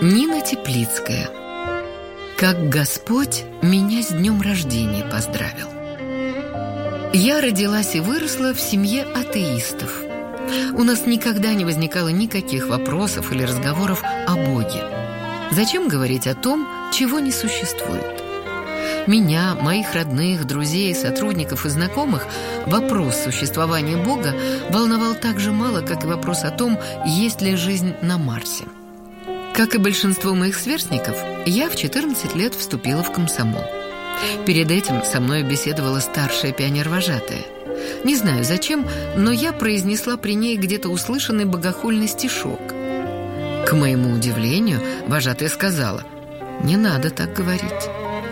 Нина Теплицкая. Как Господь меня с днем рождения поздравил. Я родилась и выросла в семье атеистов. У нас никогда не возникало никаких вопросов или разговоров о Боге. Зачем говорить о том, чего не существует? Меня, моих родных, друзей, сотрудников и знакомых вопрос существования Бога волновал так же мало, как и вопрос о том, есть ли жизнь на Марсе. Как и большинство моих сверстников, я в 14 лет вступила в комсомол. Перед этим со мной беседовала старшая пионер-вожатая. Не знаю зачем, но я произнесла при ней где-то услышанный богохульный стишок. К моему удивлению, вожатая сказала: «Не надо так говорить».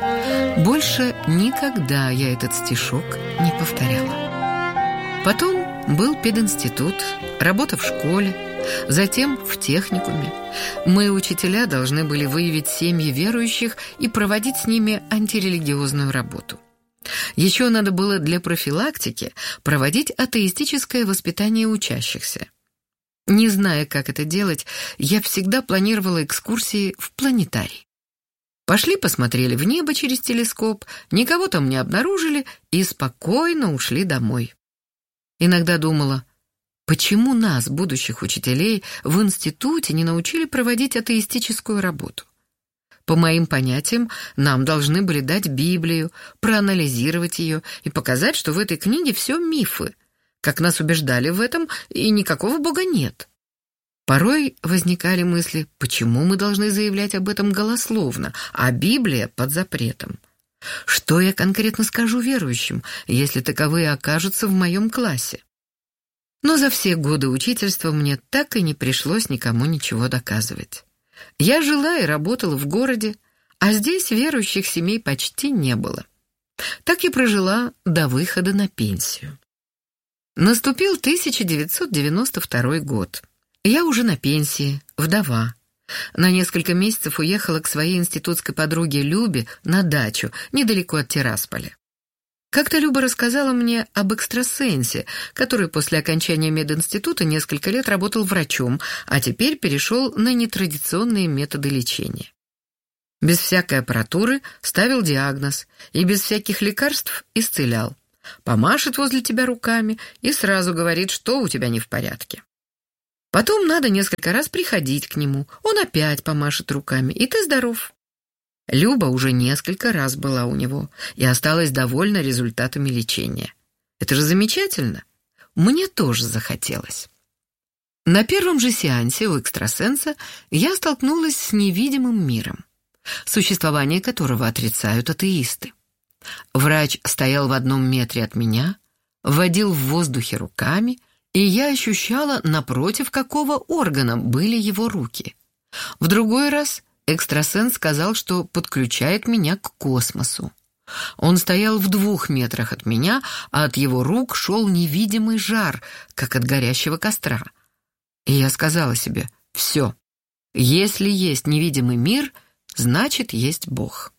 Больше никогда я этот стишок не повторяла. Потом был пединститут, работа в школе, затем в техникуме. Мы, учителя, должны были выявить семьи верующих и проводить с ними антирелигиозную работу. Еще надо было для профилактики проводить атеистическое воспитание учащихся. Не зная, как это делать, я всегда планировала экскурсии в планетарий. Пошли, посмотрели в небо через телескоп, никого там не обнаружили и спокойно ушли домой. Иногда думала, почему нас, будущих учителей, в институте не научили проводить атеистическую работу? По моим понятиям, нам должны были дать Библию, проанализировать ее и показать, что в этой книге все мифы, как нас убеждали в этом, и никакого Бога нет. Порой возникали мысли, почему мы должны заявлять об этом голословно, а Библия под запретом? Что я конкретно скажу верующим, если таковые окажутся в моем классе? Но за все годы учительства мне так и не пришлось никому ничего доказывать. Я жила и работала в городе, а здесь верующих семей почти не было. Так я прожила до выхода на пенсию. Наступил 1992 год. Я уже на пенсии, вдова. На несколько месяцев уехала к своей институтской подруге Любе на дачу, недалеко от Тирасполя. Как-то Люба рассказала мне об экстрасенсе, который после окончания мединститута несколько лет работал врачом, а теперь перешел на нетрадиционные методы лечения. Без всякой аппаратуры ставил диагноз и без всяких лекарств исцелял. Помашет возле тебя руками и сразу говорит, что у тебя не в порядке. Потом надо несколько раз приходить к нему, он опять помашет руками, и ты здоров. Люба уже несколько раз была у него и осталась довольна результатами лечения. Это же замечательно. Мне тоже захотелось. На первом же сеансе у экстрасенса я столкнулась с невидимым миром, существование которого отрицают атеисты. Врач стоял в 1 метре от меня, водил в воздухе руками, и я ощущала, напротив какого органа были его руки. В другой раз экстрасенс сказал, что подключает меня к космосу. Он стоял в 2 метрах от меня, а от его рук шел невидимый жар, как от горящего костра. И я сказала себе: все, если есть невидимый мир, значит, есть Бог.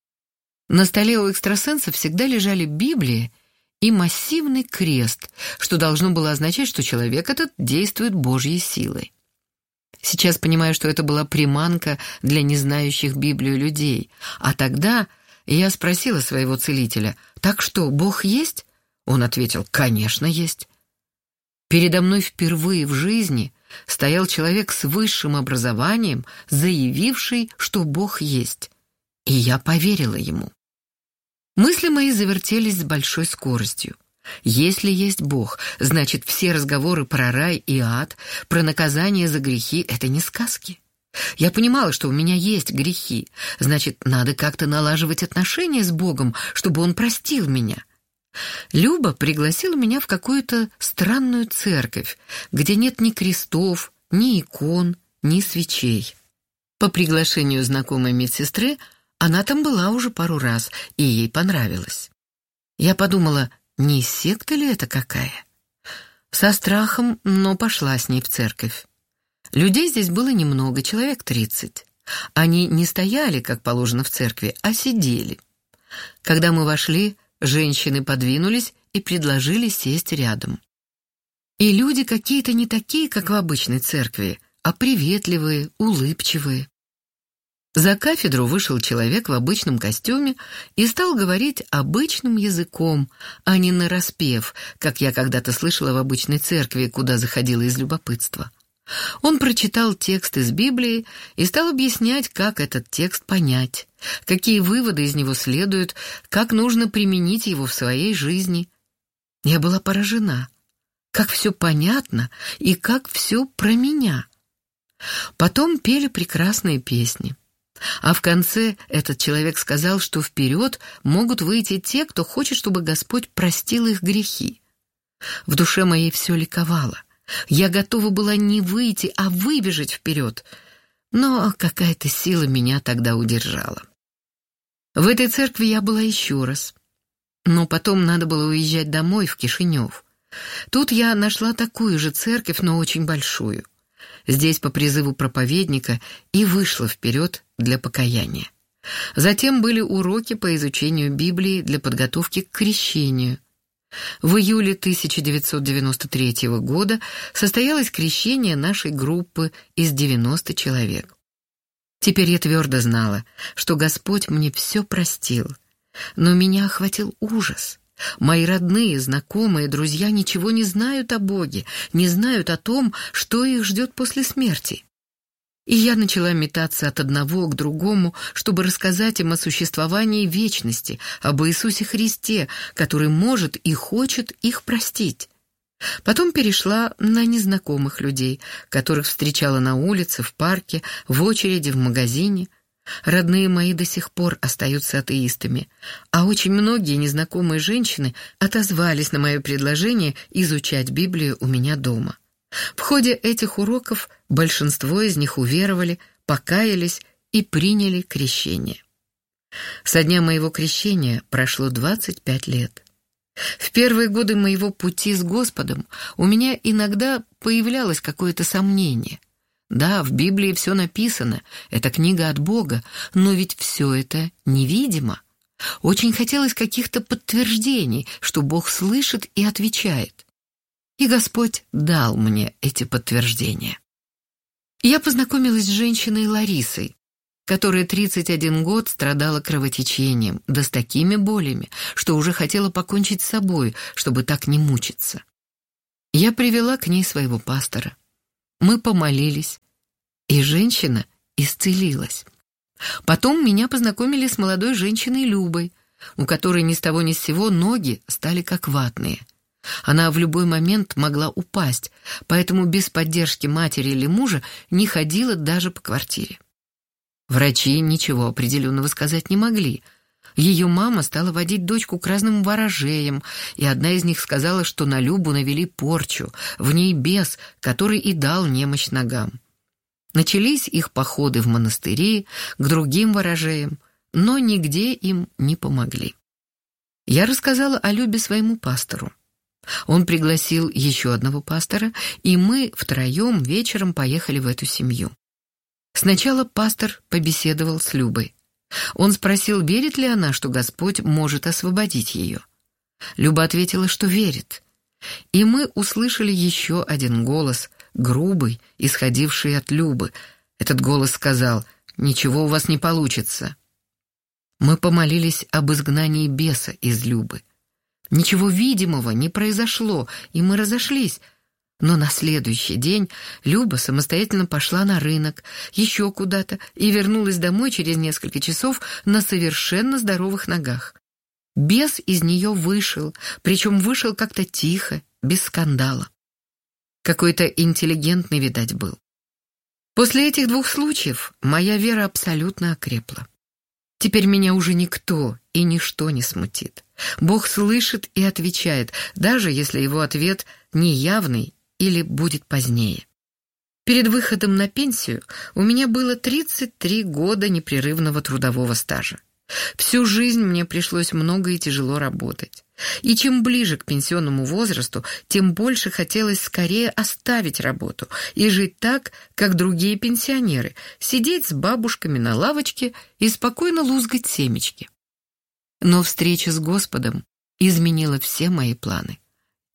На столе у экстрасенса всегда лежали Библия и массивный крест, что должно было означать, что человек этот действует Божьей силой. Сейчас понимаю, что это была приманка для незнающих Библию людей. А тогда я спросила своего целителя: «Так что, Бог есть?» Он ответил: «Конечно, есть». Передо мной впервые в жизни стоял человек с высшим образованием, заявивший, что Бог есть. И я поверила ему. Мысли мои завертелись с большой скоростью. Если есть Бог, значит, все разговоры про рай и ад, про наказание за грехи — это не сказки. Я понимала, что у меня есть грехи, значит, надо как-то налаживать отношения с Богом, чтобы Он простил меня. Люба пригласила меня в какую-то странную церковь, где нет ни крестов, ни икон, ни свечей. По приглашению знакомой медсестры она там была уже пару раз, и ей понравилось. Я подумала, не секта ли это какая? Со страхом, но пошла с ней в церковь. Людей здесь было немного, человек 30. Они не стояли, как положено в церкви, а сидели. Когда мы вошли, женщины подвинулись и предложили сесть рядом. И люди какие-то не такие, как в обычной церкви, а приветливые, улыбчивые. За кафедру вышел человек в обычном костюме и стал говорить обычным языком, а не нараспев, как я когда-то слышала в обычной церкви, куда заходила из любопытства. Он прочитал текст из Библии и стал объяснять, как этот текст понять, какие выводы из него следуют, как нужно применить его в своей жизни. Я была поражена, как все понятно и как все про меня. Потом пели прекрасные песни. А в конце этот человек сказал, что вперед могут выйти те, кто хочет, чтобы Господь простил их грехи. В душе моей все ликовало. Я готова была не выйти, а выбежать вперед. Но какая-то сила меня тогда удержала. В этой церкви я была еще раз. Но потом надо было уезжать домой, в Кишинев. Тут я нашла такую же церковь, но очень большую. Здесь по призыву проповедника и вышла вперед для покаяния. Затем были уроки по изучению Библии для подготовки к крещению. В июле 1993 года состоялось крещение нашей группы из 90 человек. Теперь я твердо знала, что Господь мне все простил, но меня охватил ужас. Мои родные, знакомые, друзья ничего не знают о Боге, не знают о том, что их ждет после смерти. И я начала метаться от одного к другому, чтобы рассказать им о существовании вечности, об Иисусе Христе, который может и хочет их простить. Потом перешла на незнакомых людей, которых встречала на улице, в парке, в очереди, в магазине. Родные мои до сих пор остаются атеистами, а очень многие незнакомые женщины отозвались на мое предложение изучать Библию у меня дома. В ходе этих уроков большинство из них уверовали, покаялись и приняли крещение. Со дня моего крещения прошло 25 лет. В первые годы моего пути с Господом у меня иногда появлялось какое-то сомнение. Да, в Библии все написано, это книга от Бога, но ведь все это невидимо. Очень хотелось каких-то подтверждений, что Бог слышит и отвечает. И Господь дал мне эти подтверждения. Я познакомилась с женщиной Ларисой, которая 31 год страдала кровотечением, да с такими болями, что уже хотела покончить с собой, чтобы так не мучиться. Я привела к ней своего пастора. Мы помолились, и женщина исцелилась. Потом меня познакомили с молодой женщиной Любой, у которой ни с того ни с сего ноги стали как ватные. Она в любой момент могла упасть, поэтому без поддержки матери или мужа не ходила даже по квартире. Врачи ничего определенного сказать не могли. Ее мама стала водить дочку к разным ворожеям, и одна из них сказала, что на Любу навели порчу, в ней бес, который и дал немощь ногам. Начались их походы в монастыри, к другим ворожеям, но нигде им не помогли. Я рассказала о Любе своему пастору. Он пригласил еще одного пастора, и мы втроем вечером поехали в эту семью. Сначала пастор побеседовал с Любой. Он спросил, верит ли она, что Господь может освободить ее. Люба ответила, что верит. И мы услышали еще один голос, грубый, исходивший от Любы. Этот голос сказал: «Ничего у вас не получится». Мы помолились об изгнании беса из Любы. Ничего видимого не произошло, и мы разошлись. Но на следующий день Люба самостоятельно пошла на рынок, еще куда-то, и вернулась домой через несколько часов на совершенно здоровых ногах. Бес из нее вышел, причем вышел как-то тихо, без скандала. Какой-то интеллигентный, видать, был. После этих двух случаев моя вера абсолютно окрепла. Теперь меня уже никто и ничто не смутит. Бог слышит и отвечает, даже если его ответ неявный или будет позднее. Перед выходом на пенсию у меня было 33 года непрерывного трудового стажа. Всю жизнь мне пришлось много и тяжело работать. И чем ближе к пенсионному возрасту, тем больше хотелось скорее оставить работу и жить так, как другие пенсионеры, сидеть с бабушками на лавочке и спокойно лузгать семечки. Но встреча с Господом изменила все мои планы.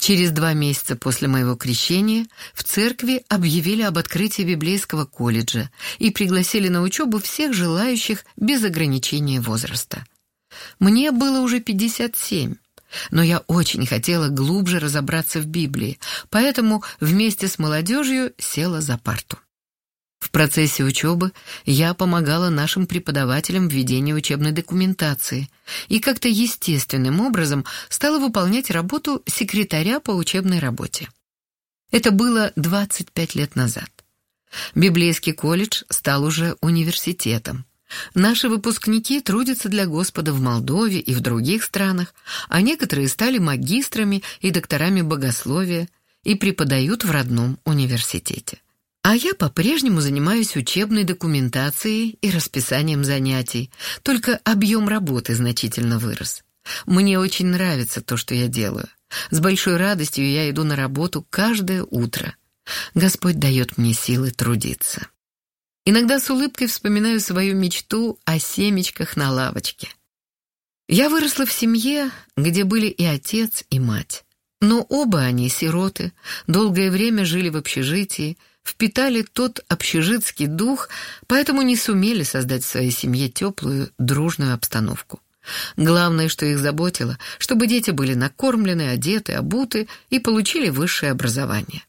Через 2 месяца после моего крещения в церкви объявили об открытии библейского колледжа и пригласили на учебу всех желающих без ограничения возраста. Мне было уже 57, но я очень хотела глубже разобраться в Библии, поэтому вместе с молодежью села за парту. В процессе учебы я помогала нашим преподавателям в ведении учебной документации и как-то естественным образом стала выполнять работу секретаря по учебной работе. Это было 25 лет назад. Библейский колледж стал уже университетом. Наши выпускники трудятся для Господа в Молдове и в других странах, а некоторые стали магистрами и докторами богословия и преподают в родном университете. А я по-прежнему занимаюсь учебной документацией и расписанием занятий, только объем работы значительно вырос. Мне очень нравится то, что я делаю. С большой радостью я иду на работу каждое утро. Господь дает мне силы трудиться. Иногда с улыбкой вспоминаю свою мечту о семечках на лавочке. Я выросла в семье, где были и отец, и мать. Но оба они сироты, долгое время жили в общежитии, впитали тот общежитский дух, поэтому не сумели создать в своей семье теплую, дружную обстановку. Главное, что их заботило, чтобы дети были накормлены, одеты, обуты и получили высшее образование.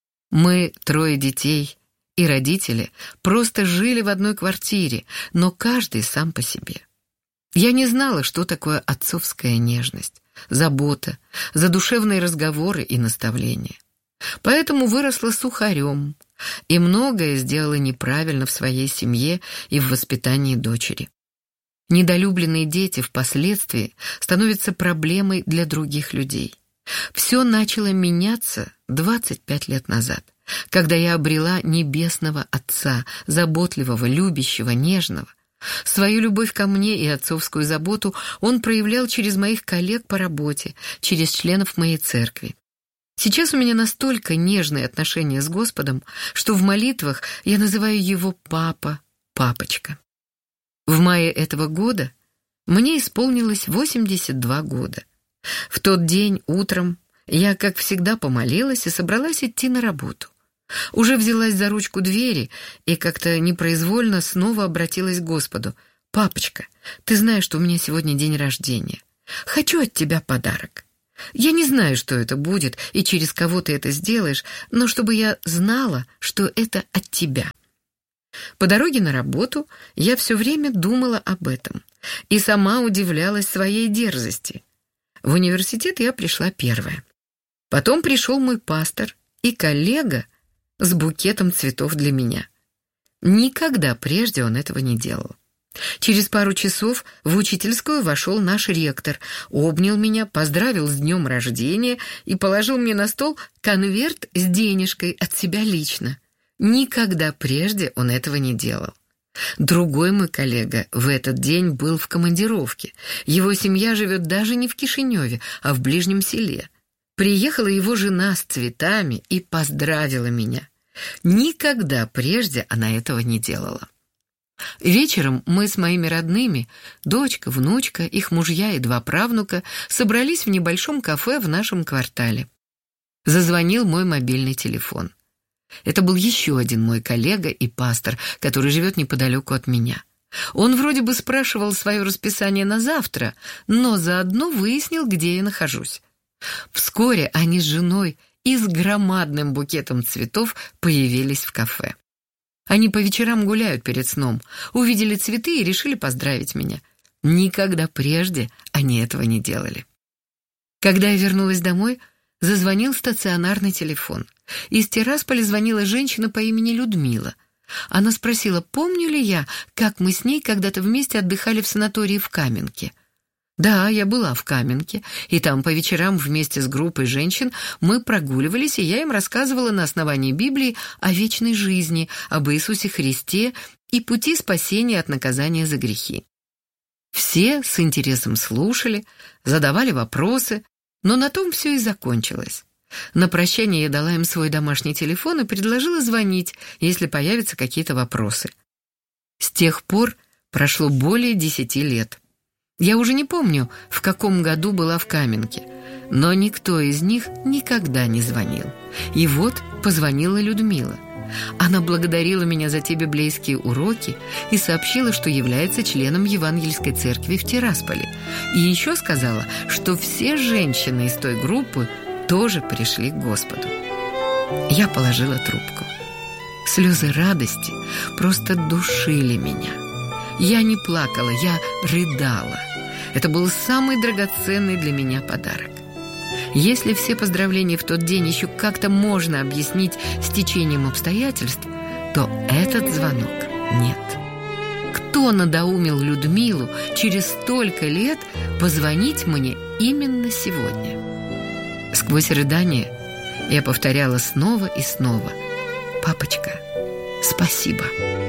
Мы, 3 детей, и родители просто жили в одной квартире, но каждый сам по себе. Я не знала, что такое отцовская нежность, забота, задушевные разговоры и наставления. Поэтому выросла сухарем и многое сделала неправильно в своей семье и в воспитании дочери. Недолюбленные дети впоследствии становятся проблемой для других людей. Все начало меняться 25 лет назад, когда я обрела небесного Отца, заботливого, любящего, нежного. Свою любовь ко мне и отцовскую заботу он проявлял через моих коллег по работе, через членов моей церкви. Сейчас у меня настолько нежные отношения с Господом, что в молитвах я называю его папа, папочка. В мае этого года мне исполнилось 82 года. В тот день утром я, как всегда, помолилась и собралась идти на работу. Уже взялась за ручку двери и как-то непроизвольно снова обратилась к Господу. «Папочка, ты знаешь, что у меня сегодня день рождения. Хочу от тебя подарок. Я не знаю, что это будет и через кого ты это сделаешь, но чтобы я знала, что это от тебя». По дороге на работу я все время думала об этом и сама удивлялась своей дерзости. В университет я пришла первая. Потом пришел мой пастор и коллега с букетом цветов для меня. Никогда прежде он этого не делал. Через пару часов в учительскую вошел наш ректор, обнял меня, поздравил с днем рождения и положил мне на стол конверт с денежкой от себя лично. Никогда прежде он этого не делал. Другой мой коллега в этот день был в командировке. Его семья живет даже не в Кишиневе, а в ближнем селе. Приехала его жена с цветами и поздравила меня. Никогда прежде она этого не делала. Вечером мы с моими родными, дочка, внучка, их мужья и 2 правнука, собрались в небольшом кафе в нашем квартале. Зазвонил мой мобильный телефон. Это был еще один мой коллега и пастор, который живет неподалеку от меня. Он вроде бы спрашивал свое расписание на завтра, но заодно выяснил, где я нахожусь. Вскоре они с женой и с громадным букетом цветов появились в кафе. Они по вечерам гуляют перед сном, увидели цветы и решили поздравить меня. Никогда прежде они этого не делали. Когда я вернулась домой, зазвонил стационарный телефон. Из Тирасполя звонила женщина по имени Людмила. Она спросила, помню ли я, как мы с ней когда-то вместе отдыхали в санатории в Каменке. Да, я была в Каменке, и там по вечерам вместе с группой женщин мы прогуливались, и я им рассказывала на основании Библии о вечной жизни, об Иисусе Христе и пути спасения от наказания за грехи. Все с интересом слушали, задавали вопросы, но на том все и закончилось. На прощание я дала им свой домашний телефон и предложила звонить, если появятся какие-то вопросы. С тех пор прошло более 10 лет. Я уже не помню, в каком году была в Каменке. Но никто из них никогда не звонил. И вот позвонила Людмила. Она благодарила меня за те библейские уроки и сообщила, что является членом Евангельской церкви в Тирасполе. И еще сказала, что все женщины из той группы тоже пришли к Господу. Я положила трубку. Слезы радости просто душили меня. Я не плакала, я рыдала. Это был самый драгоценный для меня подарок. Если все поздравления в тот день еще как-то можно объяснить стечением обстоятельств, то этот звонок нет. Кто надоумил Людмилу через столько лет позвонить мне именно сегодня? Сквозь рыдания я повторяла снова и снова: «Папочка, спасибо».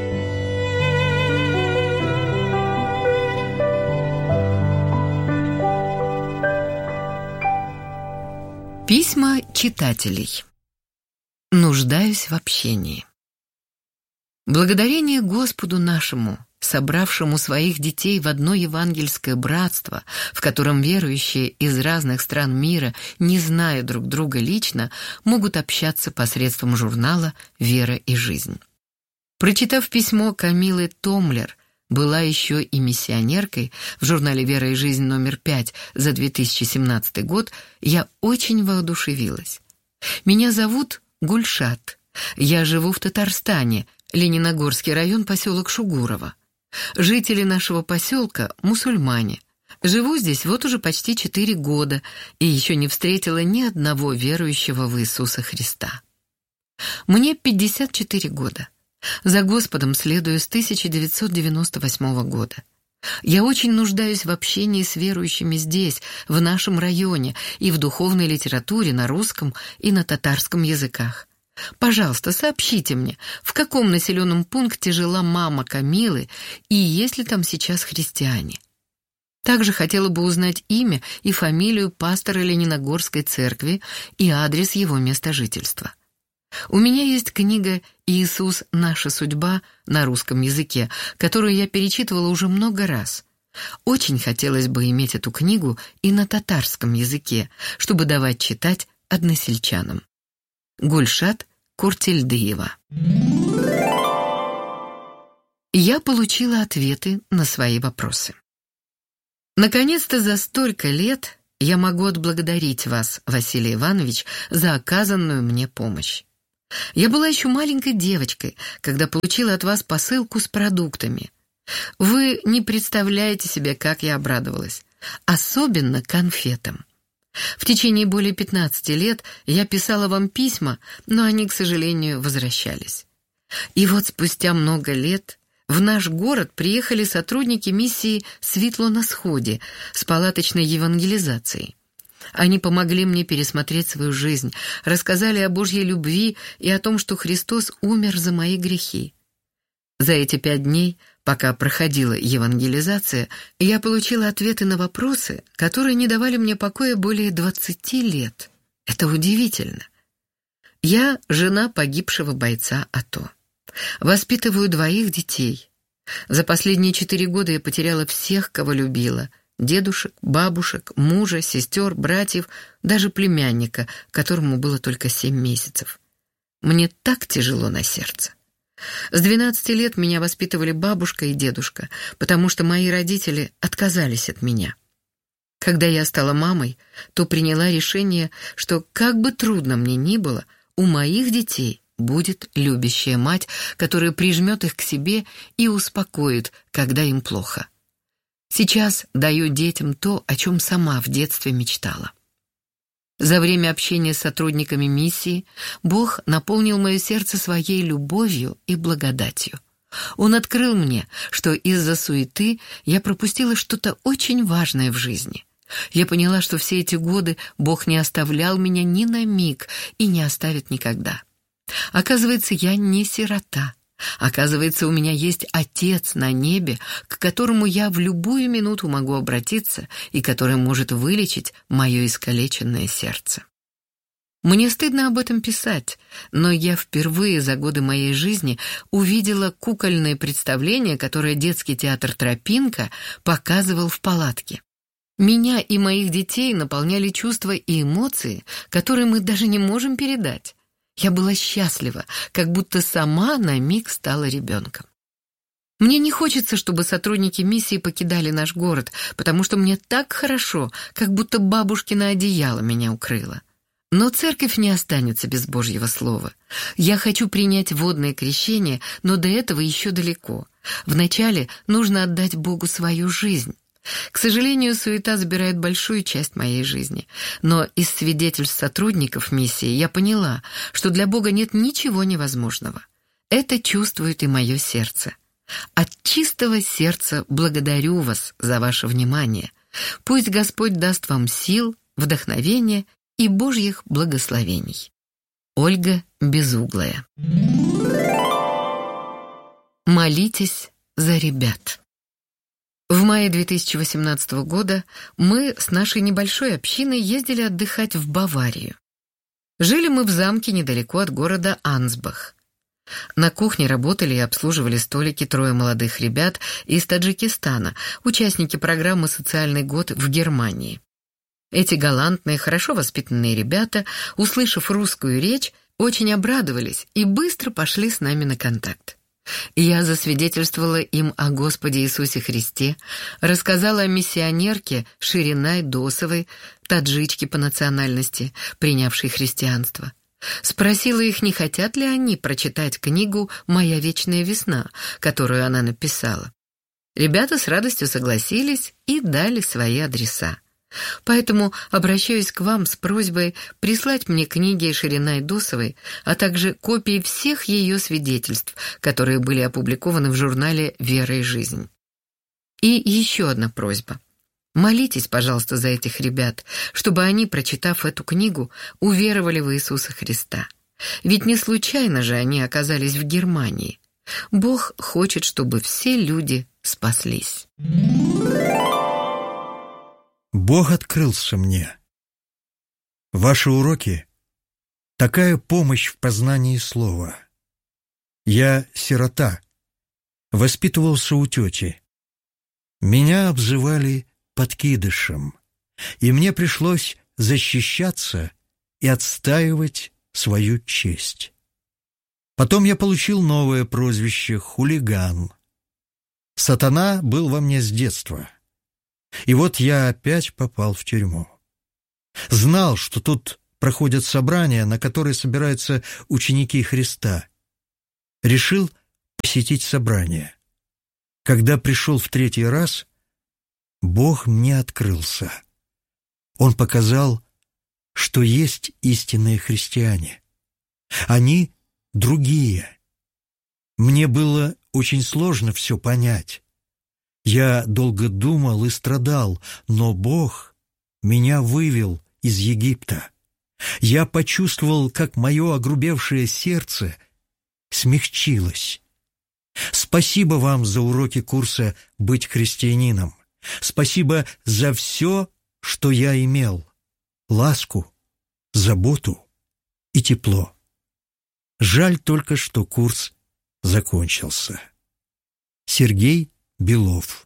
Письма читателей. Нуждаюсь в общении. Благодарение Господу нашему, собравшему своих детей в одно евангельское братство, в котором верующие из разных стран мира, не зная друг друга лично, могут общаться посредством журнала «Вера и жизнь». Прочитав письмо Камилы Томлер, была еще и миссионеркой в журнале «Вера и жизнь» номер 5 за 2017 год, я очень воодушевилась. Меня зовут Гульшат. Я живу в Татарстане, Лениногорский район, поселок Шугурово. Жители нашего поселка – мусульмане. Живу здесь вот уже почти 4 года и еще не встретила ни одного верующего в Иисуса Христа. Мне 54 года. За Господом следую с 1998 года. Я очень нуждаюсь в общении с верующими здесь, в нашем районе, и в духовной литературе на русском и на татарском языках. Пожалуйста, сообщите мне, в каком населенном пункте жила мама Камилы и есть ли там сейчас христиане. Также хотела бы узнать имя и фамилию пастора Лениногорской церкви и адрес его места жительства. У меня есть книга «Иисус. Наша судьба» на русском языке, которую я перечитывала уже много раз. Очень хотелось бы иметь эту книгу и на татарском языке, чтобы давать читать односельчанам. Гульшат Куртельдыева. Я получила ответы на свои вопросы. Наконец-то за столько лет я могу отблагодарить вас, Василий Иванович, за оказанную мне помощь. Я была еще маленькой девочкой, когда получила от вас посылку с продуктами. Вы не представляете себе, как я обрадовалась. Особенно конфетам. В течение более 15 лет я писала вам письма, но они, к сожалению, возвращались. И вот спустя много лет в наш город приехали сотрудники миссии «Светло на сходе» с палаточной евангелизацией. Они помогли мне пересмотреть свою жизнь, рассказали о Божьей любви и о том, что Христос умер за мои грехи. За эти 5 дней, пока проходила евангелизация, я получила ответы на вопросы, которые не давали мне покоя более 20 лет. Это удивительно. Я жена погибшего бойца АТО. Воспитываю 2 детей. За последние 4 года я потеряла всех, кого любила. Дедушек, бабушек, мужа, сестер, братьев, даже племянника, которому было только 7 месяцев. Мне так тяжело на сердце. С 12 лет меня воспитывали бабушка и дедушка, потому что мои родители отказались от меня. Когда я стала мамой, то приняла решение, что как бы трудно мне ни было, у моих детей будет любящая мать, которая прижмет их к себе и успокоит, когда им плохо. Сейчас даю детям то, о чем сама в детстве мечтала. За время общения с сотрудниками миссии Бог наполнил мое сердце своей любовью и благодатью. Он открыл мне, что из-за суеты я пропустила что-то очень важное в жизни. Я поняла, что все эти годы Бог не оставлял меня ни на миг и не оставит никогда. Оказывается, я не сирота. Оказывается, у меня есть Отец на небе, к которому я в любую минуту могу обратиться и который может вылечить мое искалеченное сердце. Мне стыдно об этом писать, но я впервые за годы моей жизни увидела кукольное представление, которое детский театр «Тропинка» показывал в палатке. Меня и моих детей наполняли чувства и эмоции, которые мы даже не можем передать. Я была счастлива, как будто сама на миг стала ребенком. Мне не хочется, чтобы сотрудники миссии покидали наш город, потому что мне так хорошо, как будто бабушкино одеяло меня укрыло. Но церковь не останется без Божьего слова. Я хочу принять водное крещение, но до этого еще далеко. Вначале нужно отдать Богу свою жизнь. К сожалению, суета забирает большую часть моей жизни. Но из свидетельств сотрудников миссии я поняла, что для Бога нет ничего невозможного. Это чувствует и мое сердце. От чистого сердца благодарю вас за ваше внимание. Пусть Господь даст вам сил, вдохновения и Божьих благословений. Ольга Безуглая. Молитесь за ребят. В мае 2018 года мы с нашей небольшой общиной ездили отдыхать в Баварию. Жили мы в замке недалеко от города Ансбах. На кухне работали и обслуживали столики 3 молодых ребят из Таджикистана, участники программы «Социальный год» в Германии. Эти галантные, хорошо воспитанные ребята, услышав русскую речь, очень обрадовались и быстро пошли с нами на контакт. Я засвидетельствовала им о Господе Иисусе Христе, рассказала о миссионерке Ширинай Досовой, таджичке по национальности, принявшей христианство. Спросила их, не хотят ли они прочитать книгу «Моя вечная весна», которую она написала. Ребята с радостью согласились и дали свои адреса. Поэтому обращаюсь к вам с просьбой прислать мне книги Ширинай Досовой, а также копии всех ее свидетельств, которые были опубликованы в журнале «Вера и жизнь». И еще одна просьба. Молитесь, пожалуйста, за этих ребят, чтобы они, прочитав эту книгу, уверовали в Иисуса Христа. Ведь не случайно же они оказались в Германии. Бог хочет, чтобы все люди спаслись. Бог открылся мне. Ваши уроки — такая помощь в познании слова. Я сирота, воспитывался у тети. Меня обзывали подкидышем, и мне пришлось защищаться и отстаивать свою честь. Потом я получил новое прозвище — хулиган. Сатана был во мне с детства. И вот я опять попал в тюрьму. Знал, что тут проходят собрания, на которые собираются ученики Христа. Решил посетить собрание. Когда пришел в 3-й раз, Бог мне открылся. Он показал, что есть истинные христиане. Они другие. Мне было очень сложно все понять. Я долго думал и страдал, но Бог меня вывел из Египта. Я почувствовал, как мое огрубевшее сердце смягчилось. Спасибо вам за уроки курса «Быть христианином». Спасибо за все, что я имел. Ласку, заботу и тепло. Жаль только, что курс закончился. Сергей Белов.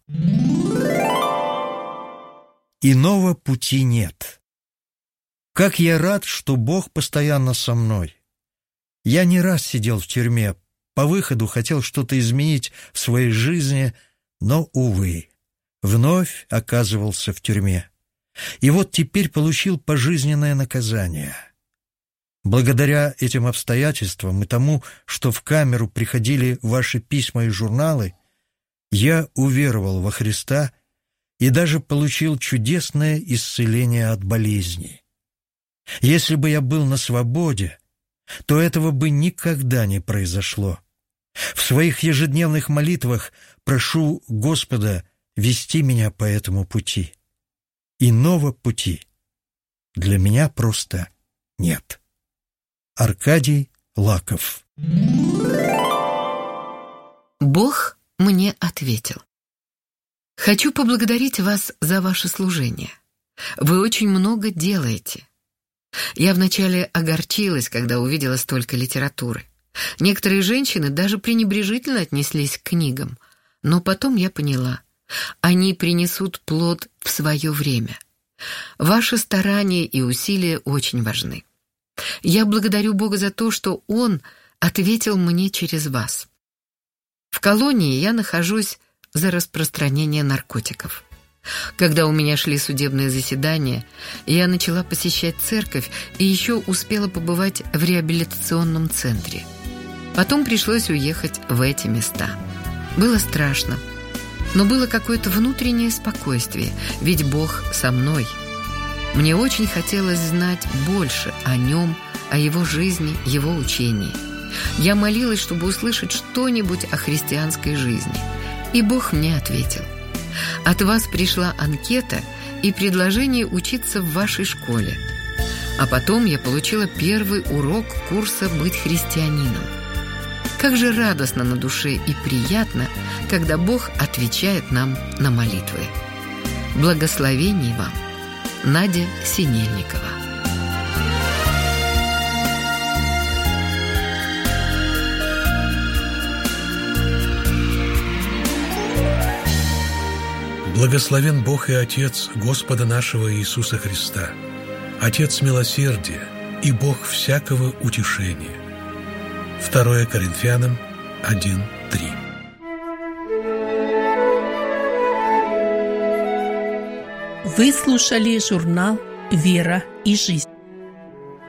Иного пути нет. Как я рад, что Бог постоянно со мной. Я не раз сидел в тюрьме, по выходу хотел что-то изменить в своей жизни, но, увы, вновь оказывался в тюрьме. И вот теперь получил пожизненное наказание. Благодаря этим обстоятельствам и тому, что в камеру приходили ваши письма и журналы, я уверовал во Христа и даже получил чудесное исцеление от болезней. Если бы я был на свободе, то этого бы никогда не произошло. В своих ежедневных молитвах прошу Господа вести меня по этому пути. Иного пути для меня просто нет. Аркадий Лаков. Бог мне ответил. Хочу поблагодарить вас за ваше служение. Вы очень много делаете. Я вначале огорчилась, когда увидела столько литературы. Некоторые женщины даже пренебрежительно отнеслись к книгам. Но потом я поняла, Они принесут плод в свое время. Ваши старания и усилия очень важны. Я благодарю Бога за то, что Он ответил мне через вас. В колонии я нахожусь за распространение наркотиков. Когда у меня шли судебные заседания, я начала посещать церковь и еще успела побывать в реабилитационном центре. Потом пришлось уехать в эти места. Было страшно, но было какое-то внутреннее спокойствие, ведь Бог со мной. Мне очень хотелось знать больше о Нем, о Его жизни, Его учении. Я молилась, чтобы услышать что-нибудь о христианской жизни, и Бог мне ответил. От вас пришла анкета и предложение учиться в вашей школе. А потом я получила первый урок курса «Быть христианином». Как же радостно на душе и приятно, когда Бог отвечает нам на молитвы. Благословений вам, Надя Синельникова. Благословен Бог и Отец Господа нашего Иисуса Христа, Отец милосердия и Бог всякого утешения. 2 Коринфянам 1:3. Вы слушали журнал «Вера и жизнь».